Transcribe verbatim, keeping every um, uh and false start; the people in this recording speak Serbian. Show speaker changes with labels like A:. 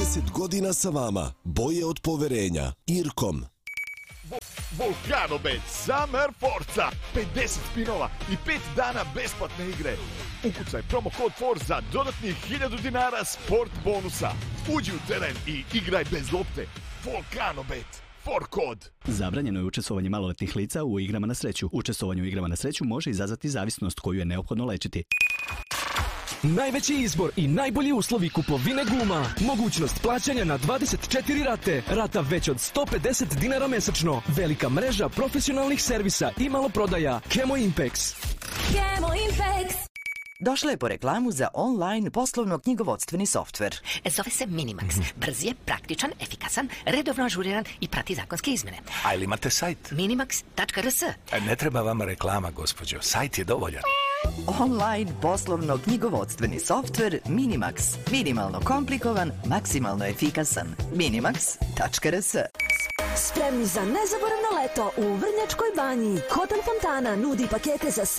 A: trideset godina sa vama. Boje od poverenja. Irkom.
B: Volcano Bet Summer Forza, pedeset spinova i pet dana besplatne igre. Ukucaj promo kod Forza za dodatnih hiljadu dinara sport bonusa. Uđi u teren i igraj bez lopte. Volcano Bet. For kod.
C: Zabranjeno je učestvovanje maloletnih lica u igrama na sreću. Učestvovanje u igrama na sreću može izazvati zavisnost koju je neophodno lečiti.
D: Najveći izbor i najbolji uslovi kupovine guma. Mogućnost plaćanja na dvadeset četiri rate. Rata već od sto pedeset dinara mesečno. Velika mreža profesionalnih servisa i maloprodaja. Kemo Impex.
E: Kemo Impex.
F: Došla je po reklamu za online poslovno-knjigovodstveni softver.
G: Zove se Minimax. Brz je, praktičan, efikasan, redovno ažuriran i prati zakonske izmene.
H: A ili imate sajt?
G: minimax tačka r s.
H: Ne treba vama reklama, gospođo. Sajt je dovoljan.
F: Online poslovno-knjigovodstveni softver Minimax. Minimalno komplikovan, maksimalno efikasan. minimax tačka r s.
E: Spremni za nezaboravno leto u Vrnjačkoj banji. Hotel Fontana nudi pakete za